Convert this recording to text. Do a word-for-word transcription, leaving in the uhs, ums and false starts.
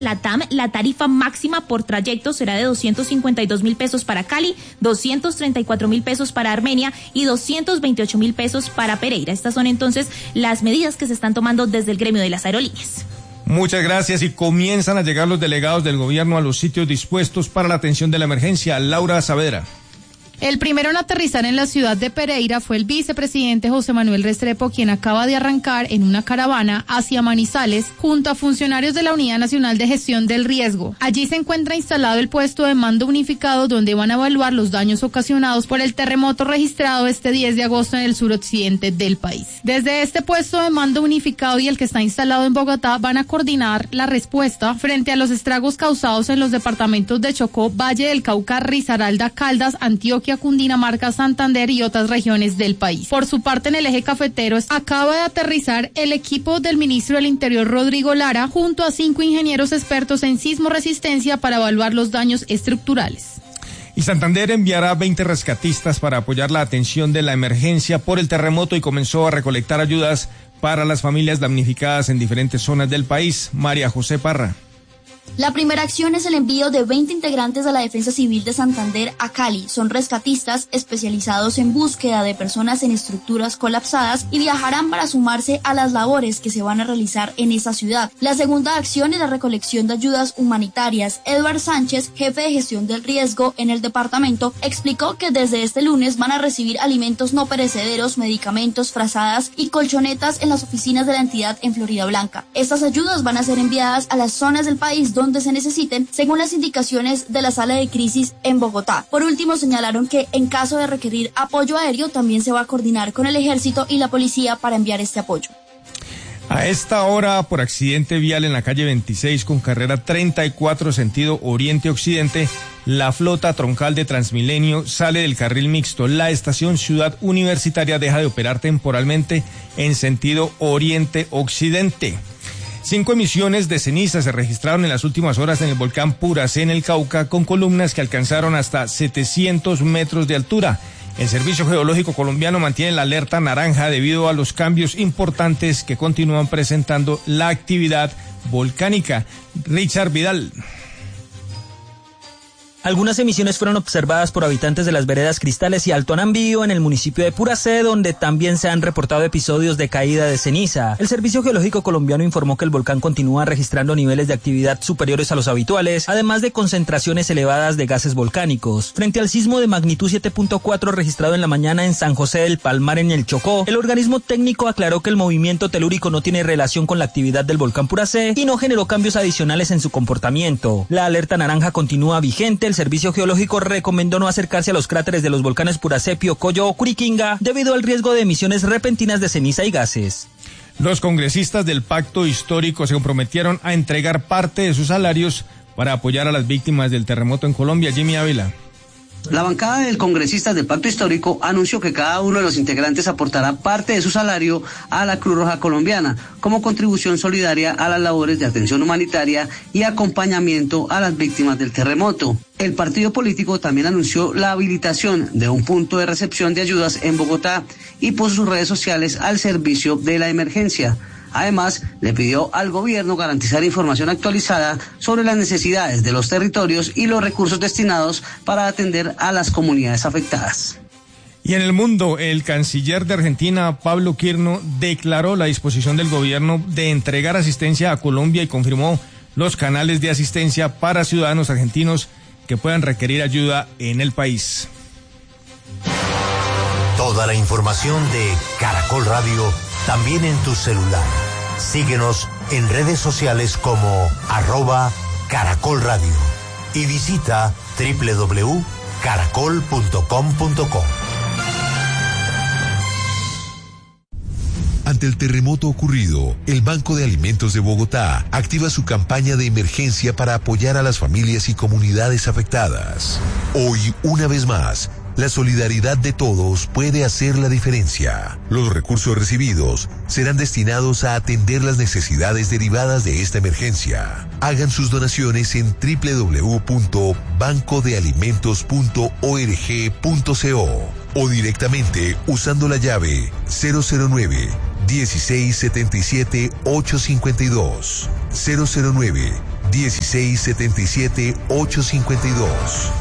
La T A M, la tarifa máxima por trayecto será de doscientos cincuenta y dos mil pesos para Cali, doscientos treinta y cuatro mil pesos para Armenia y doscientos veintiocho mil pesos para Pereira. Estas son entonces las medidas que se están tomando desde el gremio de las aerolíneas. Muchas gracias, y comienzan a llegar los delegados del gobierno a los sitios dispuestos para la atención de la emergencia. Laura Saavedra. El primero en aterrizar en la ciudad de Pereira fue el vicepresidente José Manuel Restrepo, quien acaba de arrancar en una caravana hacia Manizales junto a funcionarios de la Unidad Nacional de Gestión del Riesgo. Allí se encuentra instalado el puesto de mando unificado, donde van a evaluar los daños ocasionados por el terremoto registrado este diez de agosto en el suroccidente del país. Desde este puesto de mando unificado y el que está instalado en Bogotá van a coordinar la respuesta frente a los estragos causados en los departamentos de Chocó, Valle del Cauca, Risaralda, Caldas, Antioquia, Cundinamarca, Santander y otras regiones del país. Por su parte, en el eje cafetero acaba de aterrizar el equipo del ministro del Interior, Rodrigo Lara, junto a cinco ingenieros expertos en sismo resistencia para evaluar los daños estructurales. Y Santander enviará veinte rescatistas para apoyar la atención de la emergencia por el terremoto y comenzó a recolectar ayudas para las familias damnificadas en diferentes zonas del país. María José Parra. La primera acción es el envío de veinte integrantes de la Defensa Civil de Santander a Cali. Son rescatistas especializados en búsqueda de personas en estructuras colapsadas y viajarán para sumarse a las labores que se van a realizar en esa ciudad. La segunda acción es la recolección de ayudas humanitarias. Edward Sánchez, jefe de gestión del riesgo en el departamento, explicó que desde este lunes van a recibir alimentos no perecederos, medicamentos, frazadas y colchonetas en las oficinas de la entidad en Florida Blanca. Estas ayudas van a ser enviadas a las zonas del país donde se necesiten, según las indicaciones de la sala de crisis en Bogotá. Por último, señalaron que en caso de requerir apoyo aéreo, también se va a coordinar con el ejército y la policía para enviar este apoyo. A esta hora, por accidente vial en la calle veintiséis con carrera treinta y cuatro sentido oriente-occidente, la flota troncal de Transmilenio sale del carril mixto. La estación Ciudad Universitaria deja de operar temporalmente en sentido oriente-occidente. Cinco emisiones de ceniza se registraron en las últimas horas en el volcán Puracé en el Cauca, con columnas que alcanzaron hasta setecientos metros de altura. El Servicio Geológico Colombiano mantiene la alerta naranja debido a los cambios importantes que continúan presentando la actividad volcánica. Richard Vidal. Algunas emisiones fueron observadas por habitantes de las veredas Cristales y Alto Anambío en el municipio de Puracé, donde también se han reportado episodios de caída de ceniza. El Servicio Geológico Colombiano informó que el volcán continúa registrando niveles de actividad superiores a los habituales, además de concentraciones elevadas de gases volcánicos. Frente al sismo de magnitud siete punto cuatro registrado en la mañana en San José del Palmar, en el Chocó, el organismo técnico aclaró que el movimiento telúrico no tiene relación con la actividad del volcán Puracé y no generó cambios adicionales en su comportamiento. La alerta naranja continúa vigente. El Servicio Geológico recomendó no acercarse a los cráteres de los volcanes Puracé, Piocoyo o Curiquinga debido al riesgo de emisiones repentinas de ceniza y gases. Los congresistas del Pacto Histórico se comprometieron a entregar parte de sus salarios para apoyar a las víctimas del terremoto en Colombia. Jimmy Ávila. La bancada del congresistas del Pacto Histórico anunció que cada uno de los integrantes aportará parte de su salario a la Cruz Roja Colombiana como contribución solidaria a las labores de atención humanitaria y acompañamiento a las víctimas del terremoto. El partido político también anunció la habilitación de un punto de recepción de ayudas en Bogotá y puso sus redes sociales al servicio de la emergencia. Además, le pidió al gobierno garantizar información actualizada sobre las necesidades de los territorios y los recursos destinados para atender a las comunidades afectadas. Y en el mundo, el canciller de Argentina, Pablo Quirno, declaró la disposición del gobierno de entregar asistencia a Colombia y confirmó los canales de asistencia para ciudadanos argentinos que puedan requerir ayuda en el país. Toda la información de Caracol Radio también en tu celular. Síguenos en redes sociales como arroba Caracol Radio y visita doble u doble u doble u punto caracol punto com punto co. Ante el terremoto ocurrido, el Banco de Alimentos de Bogotá activa su campaña de emergencia para apoyar a las familias y comunidades afectadas. Hoy, una vez más, la solidaridad de todos puede hacer la diferencia. Los recursos recibidos serán destinados a atender las necesidades derivadas de esta emergencia. Hagan sus donaciones en doble u doble u doble u punto banco de alimentos punto org punto co o directamente usando la llave cero cero nueve, dieciséis setenta y siete, ochocientos cincuenta y dos, cero cero nueve, dieciséis setenta y siete, ochocientos cincuenta y dos.